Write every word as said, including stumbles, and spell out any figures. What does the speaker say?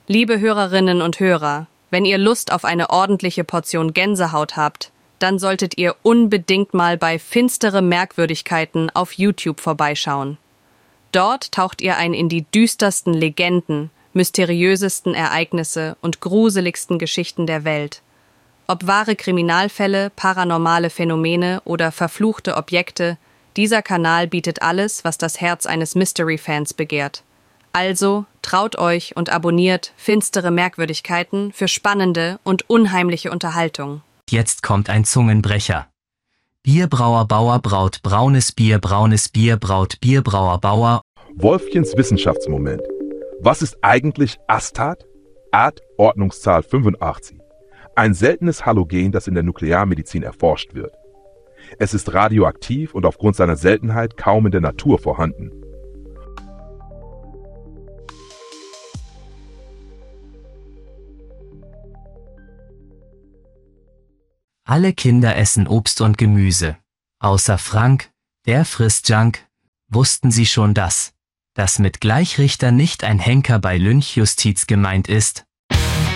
Liebe Hörerinnen und Hörer, wenn ihr Lust auf eine ordentliche Portion Gänsehaut habt, dann solltet ihr unbedingt mal bei Finstere Merkwürdigkeiten auf YouTube vorbeischauen. Dort taucht ihr ein in die düstersten Legenden, mysteriösesten Ereignisse und gruseligsten Geschichten der Welt. Ob wahre Kriminalfälle, paranormale Phänomene oder verfluchte Objekte, dieser Kanal bietet alles, was das Herz eines Mystery-Fans begehrt. Also traut euch und abonniert Finstere Merkwürdigkeiten für spannende und unheimliche Unterhaltung. Jetzt kommt ein Zungenbrecher. Bierbrauer Bauer braut braunes Bier, braunes Bier braut Bierbrauer Bauer. Wolfchens Wissenschaftsmoment. Was ist eigentlich Astat? Ad Ordnungszahl fünfundachtzig. Ein seltenes Halogen, das in der Nuklearmedizin erforscht wird. Es ist radioaktiv und aufgrund seiner Seltenheit kaum in der Natur vorhanden. Alle Kinder essen Obst und Gemüse. Außer Frank, der frisst Junk. Wussten Sie schon das? Dass mit Gleichrichter nicht ein Henker bei Lynchjustiz gemeint ist?